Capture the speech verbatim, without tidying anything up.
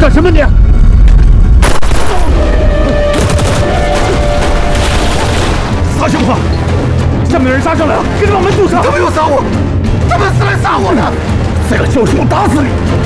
干什么你？啥情况？下面有人杀上来了，给把门堵上！ 他们要杀我，他们是来杀我的！这个就是我打死你！